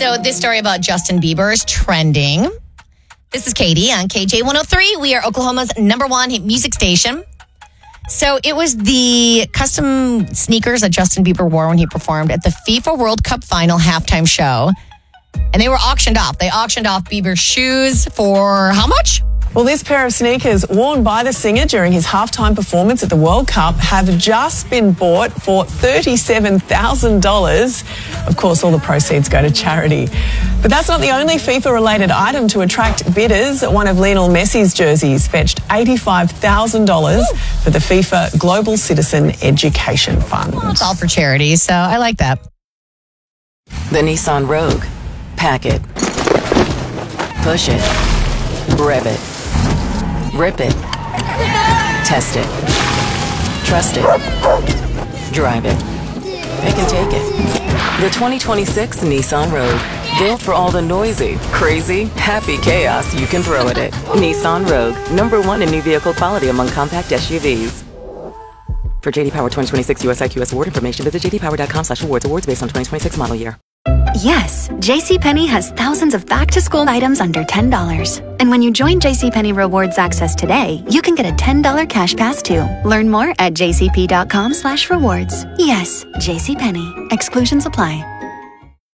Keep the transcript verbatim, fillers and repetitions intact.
So this story about Justin Bieber is trending. This is Katie on K J one oh three. We are Oklahoma's number one music station. So it was the custom sneakers that Justin Bieber wore when he performed at the FIFA World Cup final halftime show. And they were auctioned off. They auctioned off Bieber's shoes for how much? Well, this pair of sneakers worn by the singer during his halftime performance at the World Cup have just been bought for thirty-seven thousand dollars. Of course, all the proceeds go to charity. But that's not the only FIFA-related item to attract bidders. One of Lionel Messi's jerseys fetched eighty-five thousand dollars for the FIFA Global Citizen Education Fund. Well, it's all for charity, so I like that. The Nissan Rogue. Pack it. Push it. Rev it. Rip it. Test it. Trust it. Drive it. They can take it. The twenty twenty-six Nissan Rogue. Built for all the noisy, crazy, happy chaos you can throw at it. Nissan Rogue. Number one in new vehicle quality among compact S U Vs. For J D Power twenty twenty-six U S I Q S award information, visit j d power dot com slash awards. Awards based on twenty twenty-six model year. Yes, JCPenney has thousands of back-to-school items under ten dollars. And when you join JCPenney Rewards Access today, you can get a ten dollars cash pass too. Learn more at j c p dot com slash rewards. Yes, JCPenney. Exclusions apply.